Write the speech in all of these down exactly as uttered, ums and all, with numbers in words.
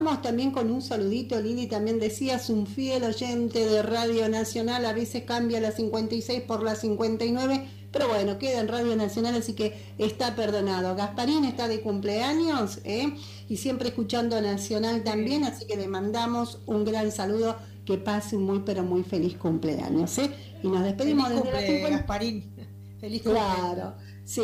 Vamos también con un saludito, Lili también decías, un fiel oyente de Radio Nacional, a veces cambia la cincuenta y seis por la cincuenta y nueve, pero bueno, queda en Radio Nacional, así que está perdonado. Gasparín está de cumpleaños, ¿eh? Y siempre escuchando Nacional también, así que le mandamos un gran saludo, que pase un muy pero muy feliz cumpleaños, ¿eh? Y nos despedimos feliz desde cumple, la cincuenta. Gasparín. Feliz Claro. cumple. Sí,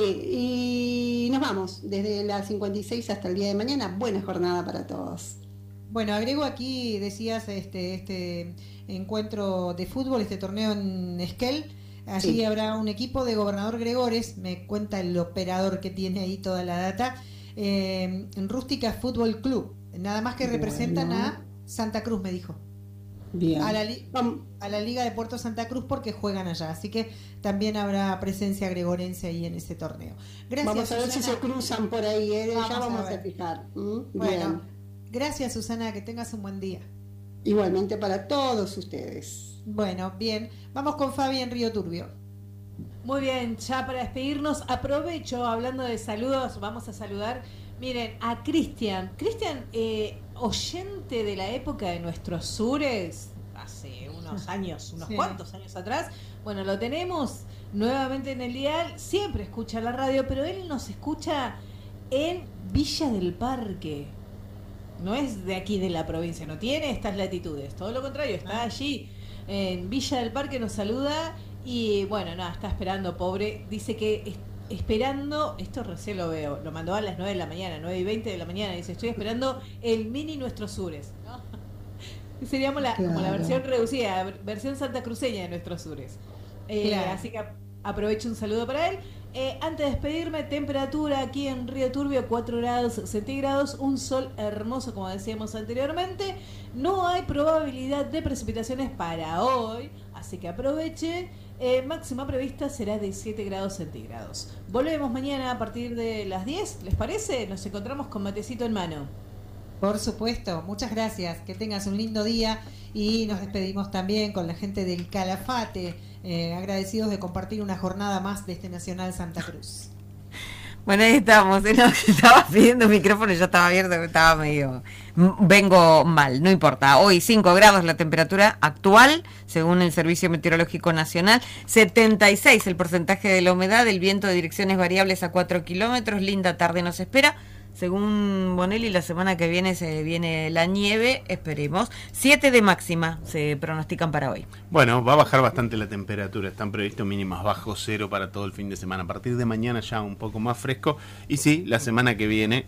y nos vamos desde las cincuenta y seis hasta el día de mañana. Buena jornada para todos. Bueno, agrego aquí, decías, este, este encuentro de fútbol, este torneo en Esquel. Allí sí. Habrá un equipo de Gobernador Gregores, me cuenta el operador que tiene ahí toda la data, eh, en Rústica Fútbol Club. Nada más que bueno. Representan a Santa Cruz, me dijo. Bien. A la, li- a la Liga de Puerto Santa Cruz, porque juegan allá, así que también habrá presencia gregorense ahí en ese torneo. Gracias. Vamos a ver Susana. Si se cruzan por ahí, ¿eh? Vamos ya vamos a, a fijar. ¿Mm? Bueno, gracias Susana, que tengas un buen día. Igualmente para todos ustedes. Bueno, bien, vamos con Fabi en Río Turbio. Muy bien, ya para despedirnos, aprovecho, hablando de saludos, vamos a saludar, miren, a Cristian. Cristian, eh, oyente de la época de nuestros sures, hace unos años, unos sí. cuantos años atrás. Bueno, lo tenemos nuevamente en el dial, siempre escucha la radio, pero él nos escucha en Villa del Parque. No es de aquí de la provincia, no tiene estas latitudes, todo lo contrario, está allí en Villa del Parque, nos saluda y bueno, nada, está esperando, pobre, dice que es, esperando, esto recién lo veo, lo mandó a las nueve de la mañana, nueve y veinte de la mañana, dice, estoy esperando el mini Nuestros Sures, ¿no? Seríamos la, claro. como la versión reducida, versión santacruceña de Nuestros Sures. Eh, claro. Así que aprovecho un saludo para él. Eh, antes de despedirme, temperatura aquí en Río Turbio, cuatro grados centígrados, un sol hermoso, como decíamos anteriormente. No hay probabilidad de precipitaciones para hoy, así que aproveche. Eh, máxima prevista será de siete grados centígrados. Volvemos mañana a partir de las diez, ¿les parece? Nos encontramos con matecito en mano. Por supuesto, muchas gracias, que tengas un lindo día y nos despedimos también con la gente del Calafate, eh, agradecidos de compartir una jornada más de este Nacional Santa Cruz. Bueno, ahí estamos, no, estaba pidiendo micrófono y ya estaba abierto, estaba medio, vengo mal, no importa, hoy cinco grados la temperatura actual, según el Servicio Meteorológico Nacional, setenta y seis el porcentaje de la humedad, el viento de direcciones variables a cuatro kilómetros, linda tarde nos espera. Según Bonelli, la semana que viene se viene la nieve, esperemos. siete de máxima se pronostican para hoy. Bueno, va a bajar bastante la temperatura. Están previstos mínimas bajo cero para todo el fin de semana. A partir de mañana ya un poco más fresco. Y sí, la semana que viene,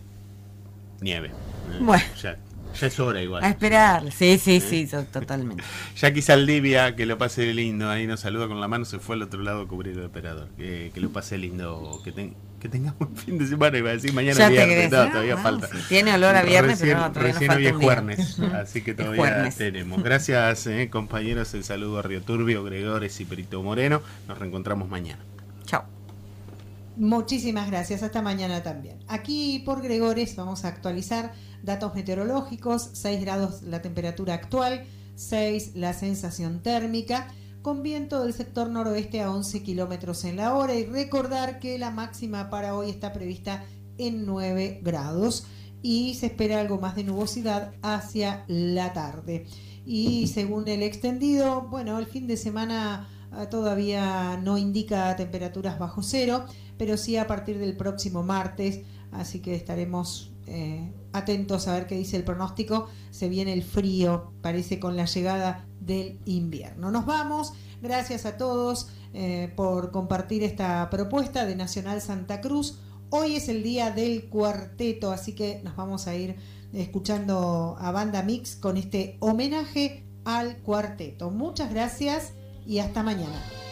nieve. Bueno. Ya, ya es hora igual. A esperar. Sí, sí, ¿Eh? sí, totalmente. Jackie Saldivia, que lo pase lindo. Ahí nos saluda con la mano. Se fue al otro lado a cubrir el operador. Que, que lo pase lindo. Que tenga... Que tengamos un fin de semana, iba a decir mañana viernes, no, todavía no, falta. Sí, tiene olor a viernes, recién, pero no, todavía recién no hoy es jueves, día. Así que todavía tenemos. Gracias, eh, compañeros, el saludo a Río Turbio, Gregores y Perito Moreno. Nos reencontramos mañana. Chao. Muchísimas gracias, hasta mañana también. Aquí por Gregores vamos a actualizar datos meteorológicos, seis grados la temperatura actual, seis la sensación térmica, con viento del sector noroeste a once kilómetros en la hora, y recordar que la máxima para hoy está prevista en nueve grados y se espera algo más de nubosidad hacia la tarde. Y según el extendido, bueno, el fin de semana uh, todavía no indica temperaturas bajo cero, pero sí a partir del próximo martes, así que estaremos eh, atentos a ver qué dice el pronóstico. Se viene el frío, parece, con la llegada del invierno. Nos vamos, gracias a todos eh, por compartir esta propuesta de Nacional Santa Cruz. Hoy es el día del cuarteto, así que nos vamos a ir escuchando a Banda Mix con este homenaje al cuarteto. Muchas gracias y hasta mañana.